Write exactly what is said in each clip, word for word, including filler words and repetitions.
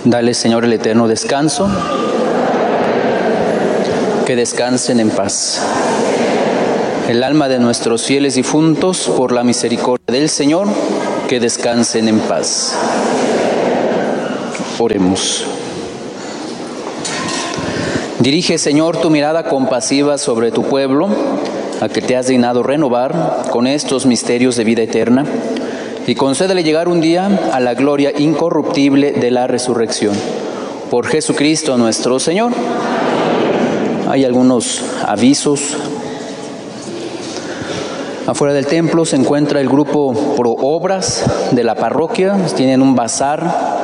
Dale, Señor, el eterno descanso. Que descansen en paz. El alma de nuestros fieles difuntos, por la misericordia del Señor, que descansen en paz. Oremos. Dirige, Señor, tu mirada compasiva sobre tu pueblo, a que te has dignado renovar con estos misterios de vida eterna, y concédele llegar un día a la gloria incorruptible de la resurrección. Por Jesucristo nuestro Señor. Hay algunos avisos. Afuera del templo se encuentra el grupo Pro Obras de la parroquia. Tienen un bazar.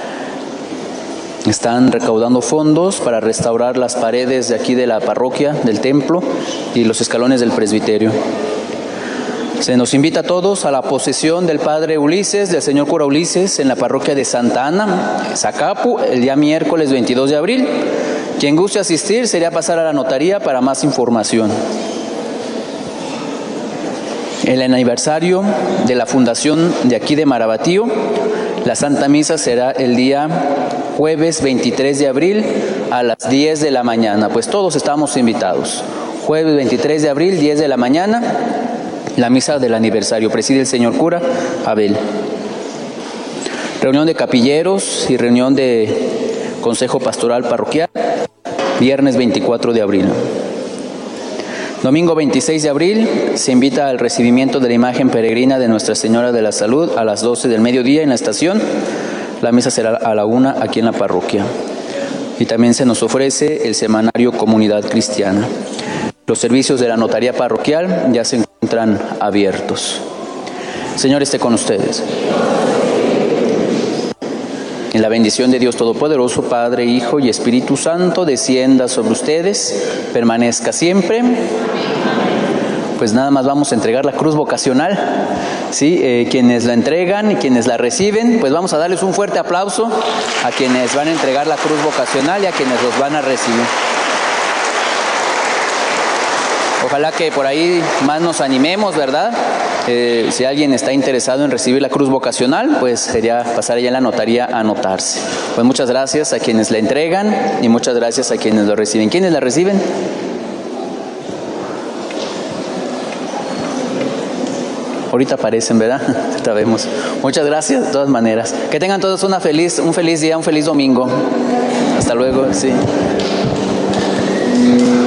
Están recaudando fondos para restaurar las paredes de aquí de la parroquia, del templo, y los escalones del presbiterio. Se nos invita a todos a la posesión del Padre Ulises, del señor cura Ulises, en la parroquia de Santa Ana, Zacapu, el día miércoles veintidós de abril. Quien guste asistir sería pasar a la notaría para más información. El aniversario de la fundación de aquí de Marabatío, la Santa Misa será el día jueves veintitrés de abril a las diez de la mañana. Pues todos estamos invitados. Jueves veintitrés de abril, diez de la mañana, la misa del aniversario. Preside el señor cura Abel. Reunión de capilleros y reunión de Consejo Pastoral Parroquial, viernes veinticuatro de abril. Domingo veintiséis de abril se invita al recibimiento de la imagen peregrina de Nuestra Señora de la Salud a las doce del mediodía en la estación. La misa será a la una aquí en la parroquia. Y también se nos ofrece el semanario Comunidad Cristiana. Los servicios de la notaría parroquial ya se encuentran abiertos. Señor esté con ustedes. En la bendición de Dios Todopoderoso, Padre, Hijo y Espíritu Santo, descienda sobre ustedes, permanezca siempre. Pues nada más vamos a entregar la cruz vocacional, ¿sí? Eh, quienes la entregan y quienes la reciben, pues vamos a darles un fuerte aplauso a quienes van a entregar la cruz vocacional y a quienes los van a recibir. Ojalá que por ahí más nos animemos, ¿verdad? Eh, si alguien está interesado en recibir la cruz vocacional, pues sería pasar allá en la notaría a anotarse. Pues muchas gracias a quienes la entregan y muchas gracias a quienes lo reciben. ¿Quiénes la reciben? Ahorita aparecen, ¿verdad? Sabemos. Muchas gracias de todas maneras. Que tengan todos una feliz, un feliz día, un feliz domingo. Hasta luego, sí.